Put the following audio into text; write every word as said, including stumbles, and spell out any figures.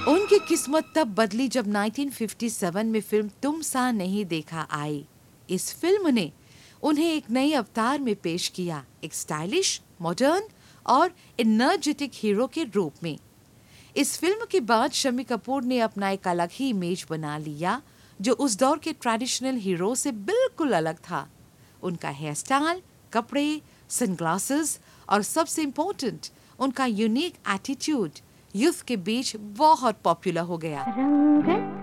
उनकी किस्मत तब बदली जब उन्नीस सौ सत्तावन में फिल्म तुम सा नहीं देखा आई। इस फिल्म ने उन्हें एक नए अवतार में पेश किया, एक स्टाइलिश, मॉडर्न और एनर्जेटिक हीरो के रूप में। इस फिल्म के बाद शम्मी कपूर ने अपना एक अलग ही इमेज बना लिया, जो उस दौर के ट्रेडिशनल हीरो से बिल्कुल अलग था। उनका हेयर स्टाइल, कपड़े, सनग्लासेस और सबसे इम्पोर्टेंट उनका यूनिक एटीट्यूड यूथ के बीच बहुत पॉपुलर हो गया।